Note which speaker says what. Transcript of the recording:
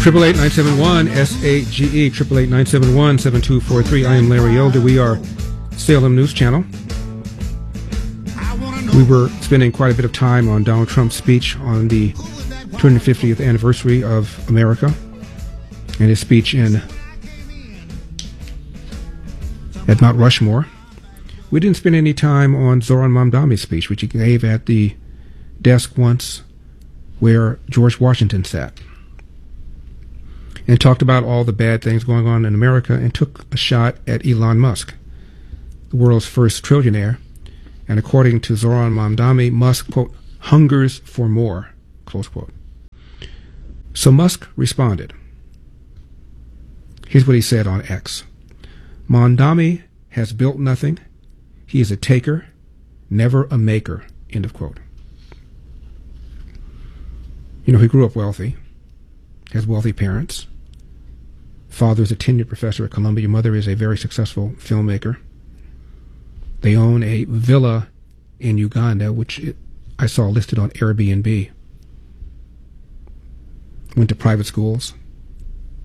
Speaker 1: 888-971-SAGE, 888-971-7243. I am Larry Elder. We are Salem News Channel. We were spending quite a bit of time on Donald Trump's speech on the 250th anniversary of America and his speech at Mount Rushmore. We didn't spend any time on Zoran Mamdani's speech, which he gave at the desk once where George Washington sat, and talked about all the bad things going on in America and took a shot at Elon Musk, the world's first trillionaire. And according to Zoran Mamdani, Musk, quote, hungers for more, close quote. So Musk responded. Here's what he said on X. Mamdani has built nothing. He is a taker, never a maker, end of quote. You know, he grew up wealthy, has wealthy parents. Father is a tenured professor at Columbia. Mother is a very successful filmmaker. They own a villa in Uganda, which I saw listed on Airbnb. Went to private schools.